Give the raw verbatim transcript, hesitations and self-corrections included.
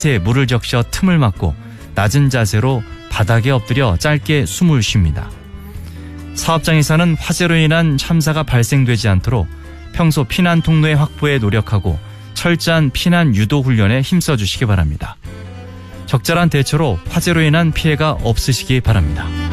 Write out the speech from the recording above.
물을 적셔 틈을 막고 낮은 자세로 바닥에 엎드려 짧게 숨을 쉽니다. 사업장에서는 화재로 인한 참사가 발생되지 않도록 평소 피난 통로의 확보에 노력하고 철저한 피난 유도 훈련에 힘써 주시기 바랍니다. 적절한 대처로 화재로 인한 피해가 없으시기 바랍니다.